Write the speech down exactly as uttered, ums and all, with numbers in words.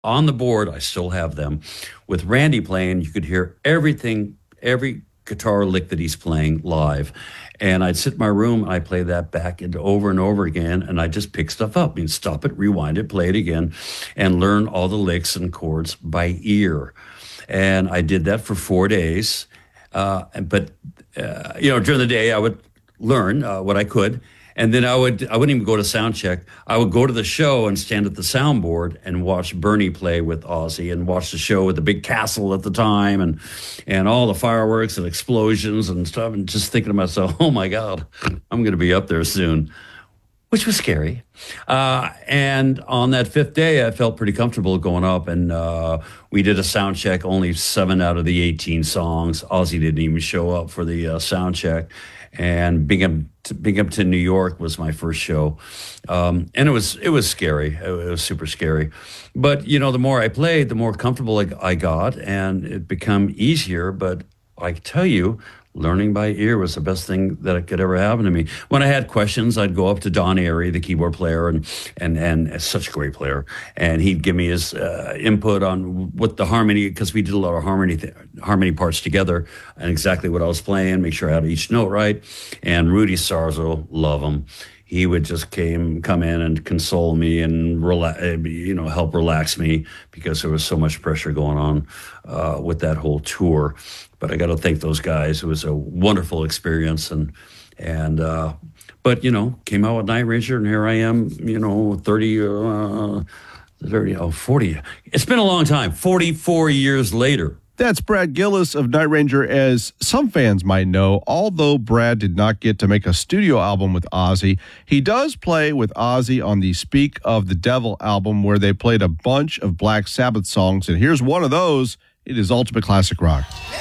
on the board, I still have them. With Randy playing, you could hear everything, every guitar lick that he's playing live. And I'd sit in my room and I'd play that back into over and over again. And I just pick stuff up. I mean, stop it, rewind it, play it again, and learn all the licks and chords by ear. And I did that for four days. Uh, but, uh, you know, during the day, I would learn uh, what I could. And then I would, I wouldn't even go to sound check. I would go to the show and stand at the soundboard and watch Bernie play with Ozzy and watch the show with the big castle at the time and, and all the fireworks and explosions and stuff. And just thinking to myself, oh my God, I'm going to be up there soon, which was scary. Uh, and on that fifth day, I felt pretty comfortable going up. And uh, we did a sound check, only seven out of the eighteen songs. Ozzy didn't even show up for the uh, sound check. And Bingham, Binghamton, New York was my first show. Um, and it was it was scary. It was super scary. But, you know, the more I played, the more comfortable I, I got, and it became easier. But I tell you, learning by ear was the best thing that could ever happen to me. When I had questions, I'd go up to Don Airey, the keyboard player, and and and such a great player, and he'd give me his uh, input on what the harmony, because we did a lot of harmony th- harmony parts together, and exactly what I was playing, make sure I had each note right. And Rudy Sarzo, love him. He would just came come in and console me and relax, you know, help relax me because there was so much pressure going on uh, with that whole tour. But I got to thank those guys. It was a wonderful experience, and and uh, but you know, came out with Night Ranger, and here I am, you know, thirty, uh, thirty, oh, forty. It's been a long time. Forty-four years later. That's Brad Gillis of Night Ranger. As some fans might know, although Brad did not get to make a studio album with Ozzy, he does play with Ozzy on the Speak of the Devil album, where they played a bunch of Black Sabbath songs, and here's one of those. It is Ultimate Classic Rock.